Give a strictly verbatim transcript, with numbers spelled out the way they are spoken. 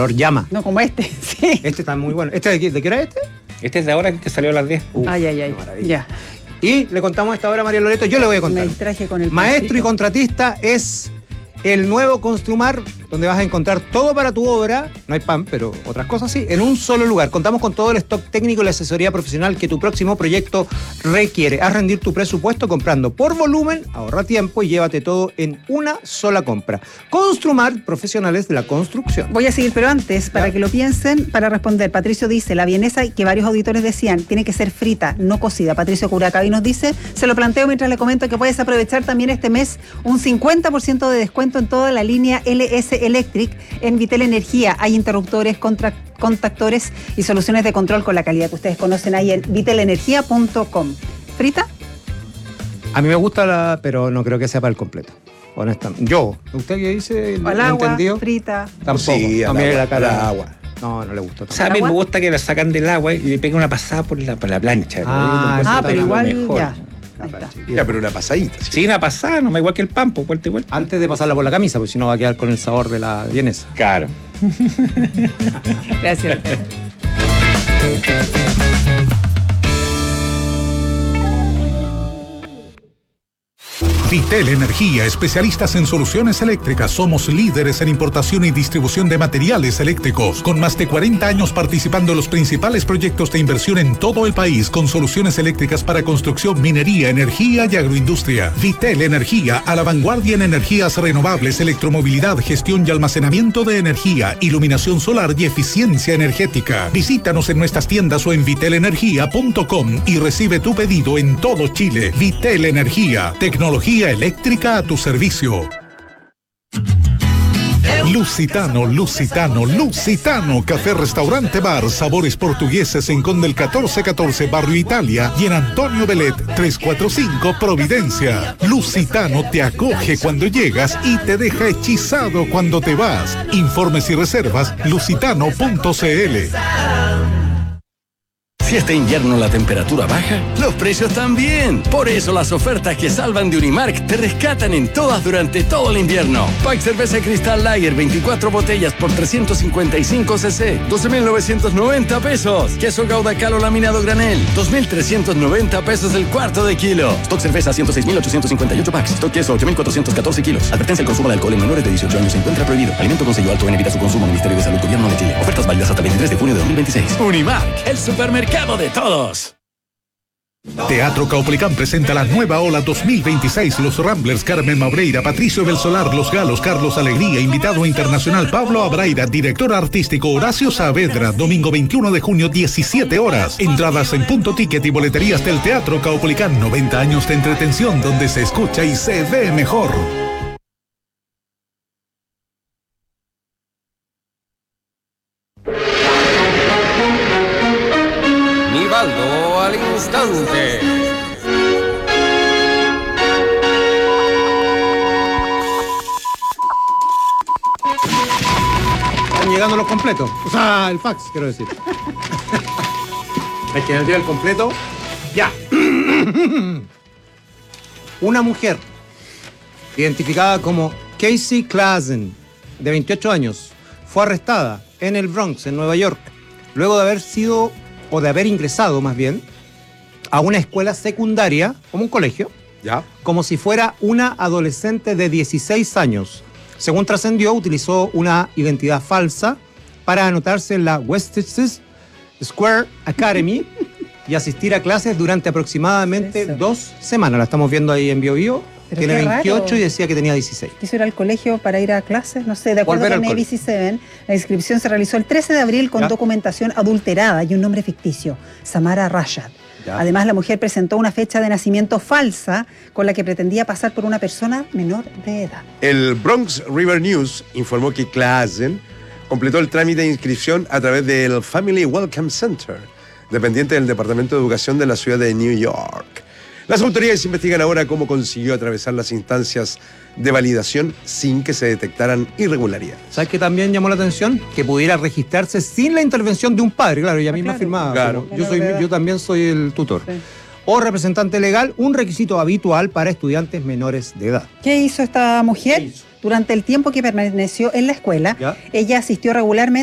color llama. No como este, sí. Este está muy bueno. ¿Este de qué, de qué era este? Este es de ahora que salió a las diez. Uf, ay, ay, ay. Ya. Y le contamos a esta hora a María Loreto, yo le voy a contar. Me distraje con el Maestro pancito. y contratista es el nuevo Construmar, donde vas a encontrar todo para tu obra, no hay pan, pero otras cosas sí, en un solo lugar. Contamos con todo el stock técnico y la asesoría profesional que tu próximo proyecto requiere. Haz rendir tu presupuesto comprando por volumen, ahorra tiempo y llévate todo en una sola compra. Construmar, profesionales de la construcción. Voy a seguir, pero antes, para ¿Ya? que lo piensen, para responder, Patricio dice, la vienesa que varios auditores decían, tiene que ser frita, no cocida. Patricio Curacaví nos dice, se lo planteo mientras le comento que puedes aprovechar también este mes un cincuenta por ciento de descuento en toda la línea L S Electric en Vitel Energía. Hay interruptores, contra, contactores y soluciones de control con la calidad que ustedes conocen ahí en vitel energía punto com. ¿Frita? A mí me gusta la, pero no creo que sea para el completo. Honestamente. Yo, ¿usted qué dice? Al agua, ¿Entendido? frita. Tampoco. Sí, al no, mire agua, la cara. al agua. No, no le gustó. O sea, a mí ¿Agua? me gusta que la sacan del agua y le peguen una pasada por la, por la plancha. Ah, Yo lo Ah, encuentro pero lo igual mejor. ya. Ahí está. Ya, pero una pasadita. Sí. Sí, una pasada, no me igual que el pan, pues vuelta y vuelta. Antes de pasarla por la camisa, porque si no va a quedar con el sabor de la vienesa. Claro. Gracias. Vitel Energía, especialistas en soluciones eléctricas. Somos líderes en importación y distribución de materiales eléctricos, con más de cuarenta años participando en los principales proyectos de inversión en todo el país, con soluciones eléctricas para construcción, minería, energía y agroindustria. Vitel Energía, a la vanguardia en energías renovables, electromovilidad, gestión y almacenamiento de energía, iluminación solar y eficiencia energética. Visítanos en nuestras tiendas o en vitel energía punto com y recibe tu pedido en todo Chile. Vitel Energía, tecnología eléctrica a tu servicio. Lusitano, Lusitano, Lusitano, café, restaurante, bar, sabores portugueses en Condel catorce catorce, Barrio Italia, y en Antonio Belet trescientos cuarenta y cinco, Providencia. Lusitano te acoge cuando llegas y te deja hechizado cuando te vas. Informes y reservas, lusitano punto cl. Si este invierno la temperatura baja, los precios también. Por eso las ofertas que salvan de Unimark te rescatan en todas durante todo el invierno. Pack cerveza Cristal Lager, veinticuatro botellas por trescientos cincuenta y cinco cc, doce mil novecientos noventa pesos. Queso Gouda Calo laminado granel, dos mil trescientos noventa pesos el cuarto de kilo. Stock cerveza ciento seis mil ochocientos cincuenta y ocho packs. Stock queso ocho mil cuatrocientos catorce kilos. Advertencia: el consumo de alcohol en menores de dieciocho años se encuentra prohibido. Alimento con sello alto en evita su consumo. Ministerio de Salud, Gobierno de Chile. Ofertas válidas hasta el veintitrés de junio de dos mil veintiséis. Unimark, el supermercado de todos. Teatro Caupolicán presenta la nueva ola dos mil veintiséis. Los Ramblers, Carmen Mabreira, Patricio Belsolar, Los Galos, Carlos Alegría, invitado internacional Pablo Abraira, director artístico Horacio Saavedra. Domingo veintiuno de junio, diecisiete horas. Entradas en Punto Ticket y boleterías del Teatro Caupolicán. noventa años de entretención donde se escucha y se ve mejor. Nivaldo al instante. Están llegando los completos. O sea, el fax, quiero decir. Es que el día del completo. Ya. Una mujer identificada como Casey Klassen, de veintiocho años, fue arrestada en el Bronx, en Nueva York, luego de haber sido, o de haber ingresado más bien, a una escuela secundaria, como un colegio, ¿Ya? como si fuera una adolescente de dieciséis años. Según trascendió, utilizó una identidad falsa para anotarse en la Westchester Square Academy y asistir a clases durante aproximadamente Eso. dos semanas. La estamos viendo ahí en Bio Bio. Pero Tiene qué veintiocho raro. y decía que tenía dieciséis. Quiso ir al colegio para ir a clases, no sé, de acuerdo Volver con al A B C siete, la inscripción se realizó el trece de abril con ¿Ya? documentación adulterada y un nombre ficticio, Samara Rashad. ¿Ya? Además, la mujer presentó una fecha de nacimiento falsa con la que pretendía pasar por una persona menor de edad. El Bronx River News informó que Klassen completó el trámite de inscripción a través del Family Welcome Center, dependiente del Departamento de Educación de la ciudad de New York. Las autoridades investigan ahora cómo consiguió atravesar las instancias de validación sin que se detectaran irregularidades. ¿Sabes qué también llamó la atención? Que pudiera registrarse sin la intervención de un padre. Claro, ella Ah, misma claro. firmaba. Claro. como, Yo, soy, yo también soy el tutor. Sí. O representante legal, un requisito habitual para estudiantes menores de edad. ¿Qué hizo esta mujer? ¿Qué hizo? Durante el tiempo que permaneció en la escuela, ¿Ya? ella asistió regularmente